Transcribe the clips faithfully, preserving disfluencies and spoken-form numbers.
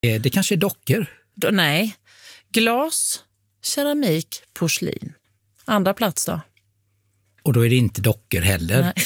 Det kanske är dockor? Då, nej. Glas, keramik, porslin. Andra plats då? Och då är det inte dockor heller. Nej.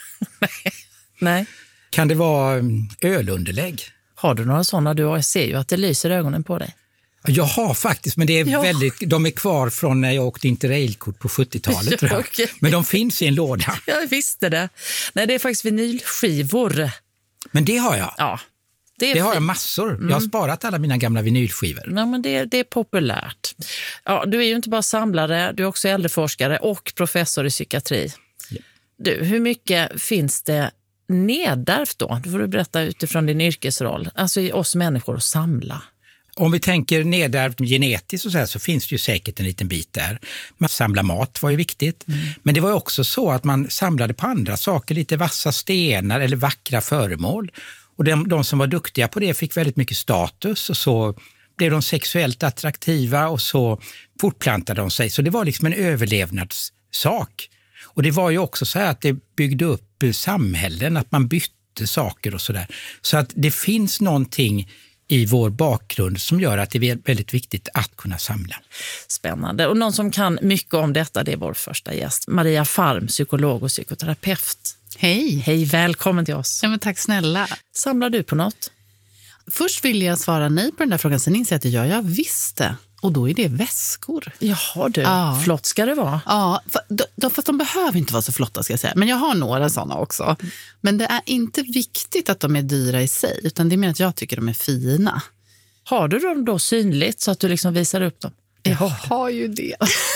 Nej. Kan det vara ölunderlägg? Har du några sådana? Du ser ju att det lyser ögonen på dig. Jag har faktiskt, men det är ja. väldigt, de är kvar från när jag åkte interrailkort på sjuttiotalet. Tror jag. Okay. Men de finns i en låda. Jag visste det. Nej, det är faktiskt vinylskivor. Men det har jag. Ja. Det, är det har jag massor. Mm. Jag har sparat alla mina gamla vinylskivor. Ja, men det, det är populärt. Ja, du är ju inte bara samlare, du är också äldreforskare och professor i psykiatri. Ja. Du, hur mycket finns det nedärvt då? Du får du berätta utifrån din yrkesroll. Alltså i oss människor att samla. Om vi tänker nedärvt genetiskt och så här, så finns det ju säkert en liten bit där. Man samlar mat var ju viktigt. Mm. Men det var ju också så att man samlade på andra saker, lite vassa stenar eller vackra föremål. Och de, de som var duktiga på det fick väldigt mycket status och så blev de sexuellt attraktiva och så fortplantade de sig. Så det var liksom en överlevnadssak. Och det var ju också så här att det byggde upp samhällen, att man bytte saker och sådär. Så att det finns någonting i vår bakgrund som gör att det är väldigt viktigt att kunna samla. Spännande. Och någon som kan mycket om detta, det är vår första gäst. Maria Farm, psykolog och psykoterapeut. Hej. Hej, välkommen till oss. Ja, men tack snälla. Samlar du på något? Först vill jag svara nej på den där frågan, sen inser jag att jag, jag visste. Och då är det väskor. Jaha du, ja. Flott ska det vara. Ja, för, de, fast de behöver inte vara så flotta ska jag säga. Men jag har några sådana också. Men det är inte viktigt att de är dyra i sig, utan det är mer att jag tycker de är fina. Har du dem då synligt så att du liksom visar upp dem? Jag har, har ju det.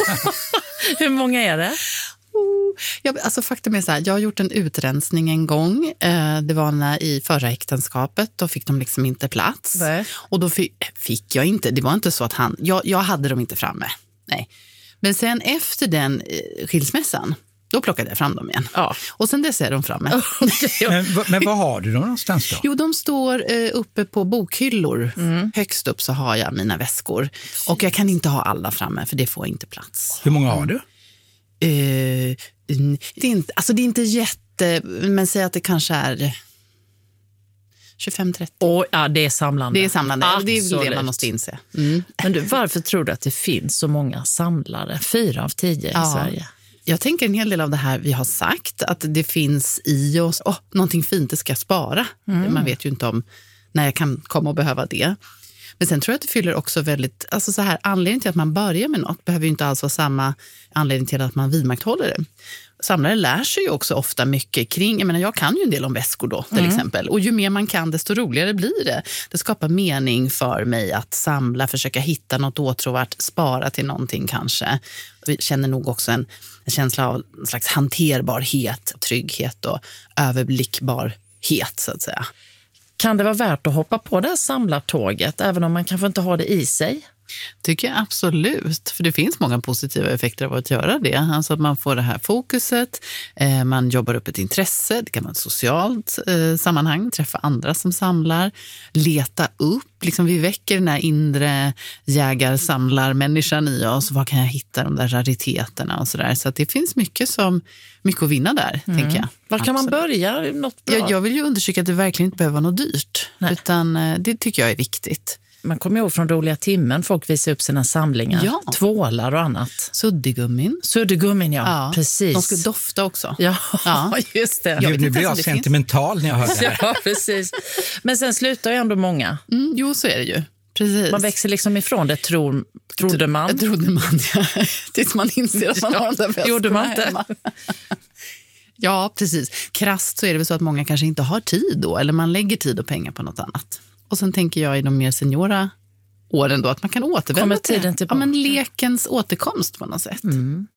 Hur många är det? Jag, alltså faktum är så här, jag har gjort en utrensning en gång. Eh, det var när i förra äktenskapet, då fick de liksom inte plats. Nej. Och då fick, fick jag inte, det var inte så att han, jag, jag hade dem inte framme. Nej. Men sen efter den eh, skilsmässan, då plockade jag fram dem igen. Ja. Och sen dess är de framme. men, men vad har du då någonstans då? Jo, de står eh, uppe på bokhyllor. Mm. Högst upp så har jag mina väskor. Och jag kan inte ha alla framme, för det får inte plats. Hur många har du? Uh, det, är inte, alltså det är inte jätte, men säg att det kanske är tjugofem trettio. Oh, ja, det är samlande. Det är samlande, Absolut. Det är det man måste inse. Mm. Men du, varför tror du att det finns så många samlare? Fyra av tio ja. i Sverige. Jag tänker en hel del av det här vi har sagt, att det finns i oss, åh, oh, någonting fint det ska jag spara. Mm. Man vet ju inte om när jag kan komma och behöva det. Men sen tror jag att det fyller också väldigt, alltså så här, anledningen till att man börjar med något behöver ju inte alls vara samma anledning till att man vidmakthåller det. Samlare lär sig ju också ofta mycket kring, jag menar jag kan ju en del om väskor då till mm. exempel. Och ju mer man kan desto roligare blir det. Det skapar mening för mig att samla, försöka hitta något åtråvärt, spara till någonting kanske. Vi känner nog också en, en känsla av en slags hanterbarhet, trygghet och överblickbarhet så att säga. Kan det vara värt att hoppa på det här samlartåget även om man kanske inte har det i sig? Tycker jag absolut, för det finns många positiva effekter av att göra det. Alltså att man får det här fokuset, eh, man jobbar upp ett intresse, det kan vara ett socialt eh, sammanhang, träffa andra som samlar, leta upp, liksom vi väcker den här inre jägar-samlar-människan i oss, var kan jag hitta de där rariteterna och sådär. Så att det finns mycket, som, mycket att vinna där, mm. tänker jag. Var kan man börja? Något bra? Jag, jag vill ju undersöka att det verkligen inte behöver vara något dyrt, Nej. utan eh, det tycker jag är viktigt. Man kommer ihåg från roliga timmen, folk visar upp sina samlingar, ja. tvålar och annat. Suddigummin. Suddigummin, ja. ja. Precis. De ska dofta också. Ja, ja. just det. Jag nu blir jag sentimental när jag hör det här. Ja, precis. Men sen slutar ju ändå många. Mm, jo, så är det ju. Precis. Man växer liksom ifrån det, tror, trodde man. Jag trodde man, ja. Tills man inser att man ja. har de där väskorna Gjorde man inte. hemma. Ja, precis. Krasst så är det väl så att många kanske inte har tid då, eller man lägger tid och pengar på något annat. Och sen tänker jag i de mer seniora åren då att man kan återvända Kommer tiden till tillbaka. Ja, men lekens återkomst på något sätt. Mm.